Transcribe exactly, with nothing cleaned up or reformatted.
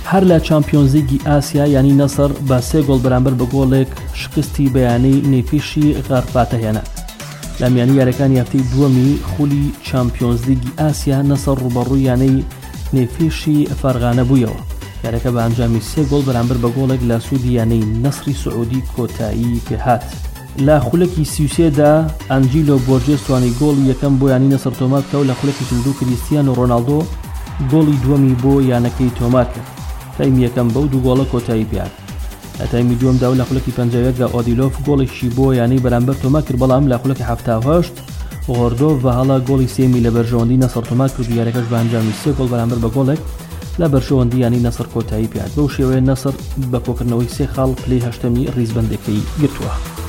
هەر لە چامپیۆنز لیگی ئاسیا یانی نەسر بە سێ گۆڵ بەرامبەر بە گۆڵێک شکستی بەیانەی نێفیشی غەرفاتە هێنا. لە میانی یاریەکانی هەفتەی دووەمی خولی چامپیۆنز لیگی ئاسیا نەسر ڕوبەڕووی یانەی نێفیشی فەرغانە بوویەوە. یاریەکە بە ئەنجامی سێ گۆڵ بەرامبەر بە گۆڵێک لە سوودی یانەی نەسری سعودی کۆتایی پێهات. لە خولەکی سی و سێدا ئەنجیلۆ بۆرجێس توانی گۆڵی یەکەم بۆ یانی نەسر تۆمار بکە و لە خولەکی تردوو کریستیانۆ ڕۆناڵدۆ گۆڵی دووەمی بۆ یانەکەی تۆمار کرد. تایمی یەکەم بەو دوو گۆڵە کۆتایی پێهات. لە تایمی دووەمدا و لە خولەکی پەنجاویەکدا ئۆدیلۆف گۆڵێکی بۆ یانەی بەرامبەر تۆمار کرد، بەڵام لە خولەکی هەفتاد و هەشت غۆردۆڤ بە هەڵا گۆڵی سێمی لە بەرژەوەندی نەسر تۆمار کرد و یاریەکەش بە ئەنجامی سێ گۆڵ بەرامبەر بە گۆڵێک لە بەرژەوەندی یانی نەسر کۆتایی پێهات. بەو شێوەیە نەسر بە کۆکردنەوەی سێ خاڵ پلەی هەشتەمی ڕیزبەندەکەی گرتووە.